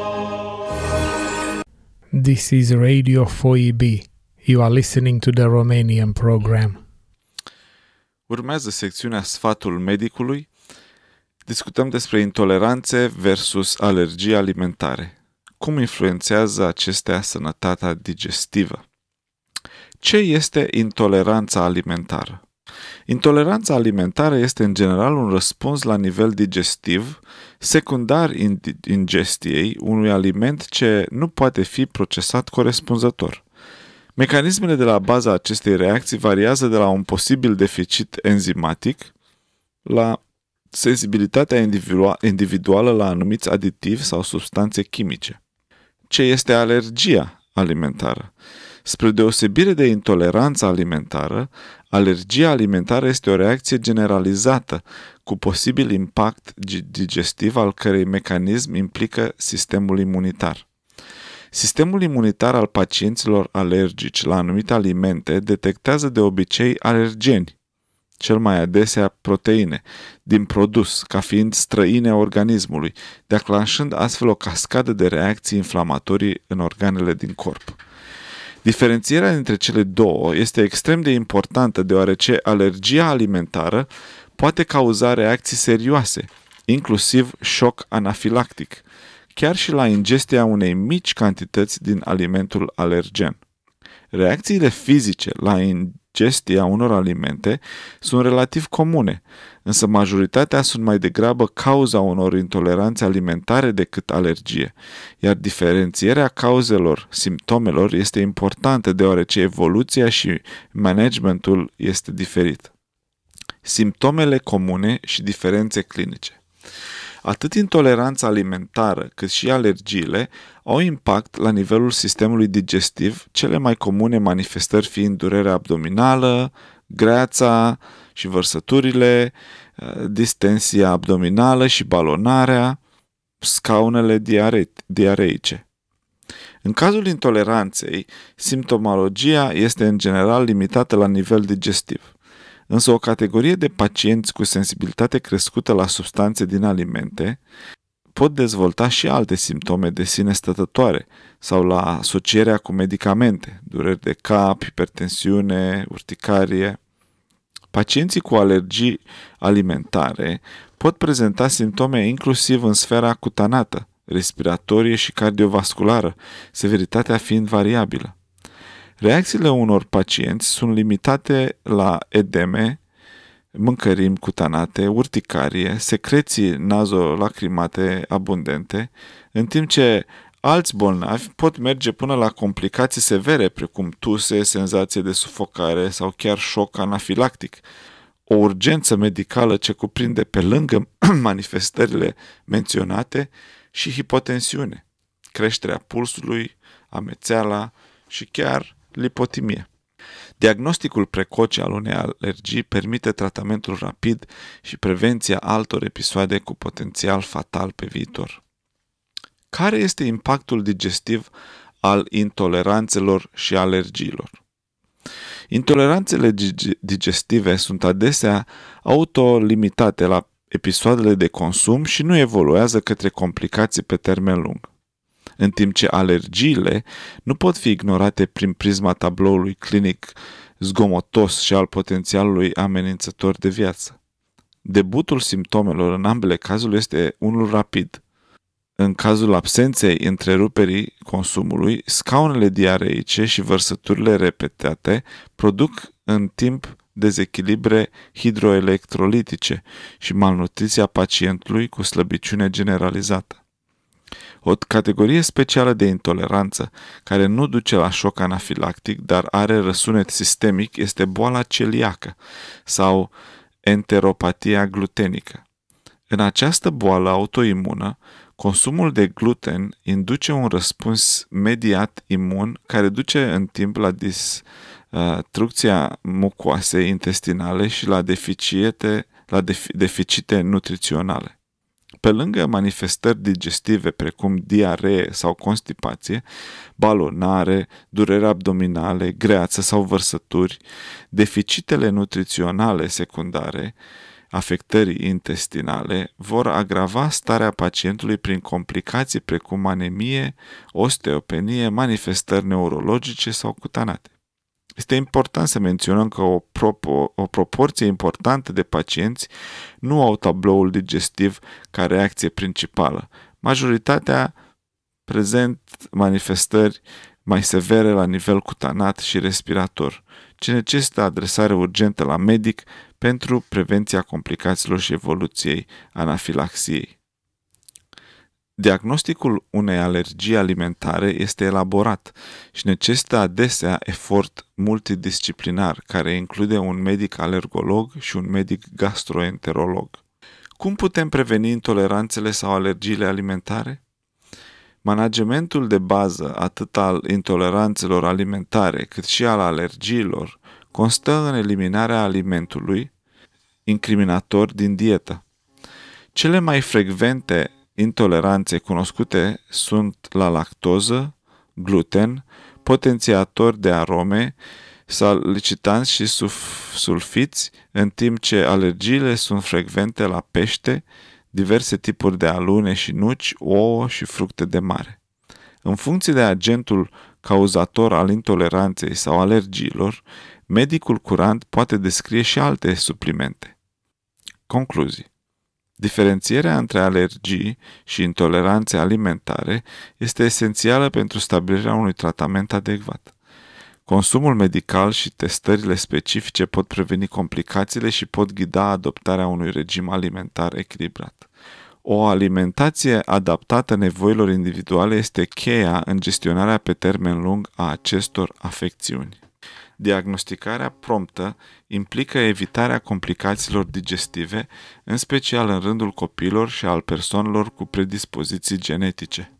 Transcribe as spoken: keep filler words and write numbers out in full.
This is Radio four E B. You are listening to the Romanian program. Urmează secțiunea Sfatul medicului. Discutăm despre intoleranțe versus alergii alimentare. Cum influențează acestea sănătatea digestivă? Ce este intoleranța alimentară? Intoleranța alimentară este în general un răspuns la nivel digestiv secundar ingestiei unui aliment ce nu poate fi procesat corespunzător. Mecanismele de la baza acestei reacții variază de la un posibil deficit enzimatic la sensibilitatea individuală la anumiți aditivi sau substanțe chimice. Ce este alergia alimentară? Spre deosebire de intoleranța alimentară, alergia alimentară este o reacție generalizată cu posibil impact digestiv al cărei mecanism implică sistemul imunitar. Sistemul imunitar al pacienților alergici la anumite alimente detectează de obicei alergeni, cel mai adesea proteine, din produs, ca fiind străine organismului, declanșând astfel o cascadă de reacții inflamatorii în organele din corp. Diferențierea dintre cele două este extrem de importantă deoarece alergia alimentară poate cauza reacții serioase, inclusiv șoc anafilactic, chiar și la ingestia unei mici cantități din alimentul alergen. Reacțiile fizice la ingestia unor alimente sunt relativ comune, însă majoritatea sunt mai degrabă cauza unor intoleranțe alimentare decât alergie, iar diferențierea cauzelor simptomelor este importantă deoarece evoluția și managementul este diferit. Simptomele comune și diferențe clinice. Atât intoleranța alimentară cât și alergiile au impact la nivelul sistemului digestiv, cele mai comune manifestări fiind durerea abdominală, greața și vărsăturile, distensia abdominală și balonarea, scaunele diare- diareice. În cazul intoleranței, simptomologia este în general limitată la nivel digestiv. Însă o categorie de pacienți cu sensibilitate crescută la substanțe din alimente pot dezvolta și alte simptome de sine stătătoare sau la asocierea cu medicamente, dureri de cap, hipertensiune, urticarie. Pacienții cu alergii alimentare pot prezenta simptome inclusiv în sfera cutanată, respiratorie și cardiovasculară, severitatea fiind variabilă. Reacțiile unor pacienți sunt limitate la edeme, mâncărimi cutanate, urticarie, secreții nazolacrimate abundente, în timp ce alți bolnavi pot merge până la complicații severe, precum tuse, senzație de sufocare sau chiar șoc anafilactic. O urgență medicală ce cuprinde pe lângă manifestările menționate și hipotensiune, creșterea pulsului, amețeala și chiar lipotimie. Diagnosticul precoce al unei alergii permite tratamentul rapid și prevenția altor episoade cu potențial fatal pe viitor. Care este impactul digestiv al intoleranțelor și alergiilor? Intoleranțele digestive sunt adesea autolimitate la episoadele de consum și nu evoluează către complicații pe termen lung, în timp ce alergiile nu pot fi ignorate prin prisma tabloului clinic zgomotos și al potențialului amenințător de viață. Debutul simptomelor în ambele cazuri este unul rapid. În cazul absenței întreruperii consumului, scaunele diareice și vărsăturile repetate produc în timp dezechilibre hidroelectrolitice și malnutriția pacientului cu slăbiciune generalizată. O categorie specială de intoleranță, care nu duce la șoc anafilactic, dar are răsunet sistemic, este boala celiacă sau enteropatia glutenică. În această boală autoimună, consumul de gluten induce un răspuns mediat imun care duce în timp la distrucția mucoasei intestinale și la deficite, la deficite nutriționale. Pe lângă manifestări digestive precum diaree sau constipație, balonare, dureri abdominale, greață sau vărsături, deficitele nutriționale secundare afectării intestinale vor agrava starea pacientului prin complicații precum anemie, osteopenie, manifestări neurologice sau cutanate. Este important să menționăm că o, propo- o proporție importantă de pacienți nu au tabloul digestiv ca reacție principală. Majoritatea prezent manifestări mai severe la nivel cutanat și respirator, ce necesită adresare urgentă la medic pentru prevenția complicațiilor și evoluției anafilaxiei. Diagnosticul unei alergii alimentare este elaborat și necesită adesea efort multidisciplinar, care include un medic alergolog și un medic gastroenterolog. Cum putem preveni intoleranțele sau alergiile alimentare? Managementul de bază, atât al intoleranțelor alimentare, cât și al alergiilor, constă în eliminarea alimentului incriminator din dietă. Cele mai frecvente intoleranțe cunoscute sunt la lactoză, gluten, potențiatori de arome, salicitanți și sulfiți, în timp ce alergiile sunt frecvente la pește, diverse tipuri de alune și nuci, ouă și fructe de mare. În funcție de agentul cauzator al intoleranței sau alergiilor, medicul curant poate descrie și alte suplimente. Concluzii. Diferențierea între alergii și intoleranțe alimentare este esențială pentru stabilirea unui tratament adecvat. Consumul medical și testările specifice pot preveni complicațiile și pot ghida adoptarea unui regim alimentar echilibrat. O alimentație adaptată nevoilor individuale este cheia în gestionarea pe termen lung a acestor afecțiuni. Diagnosticarea promptă implică evitarea complicațiilor digestive, în special în rândul copiilor și al persoanelor cu predispoziții genetice.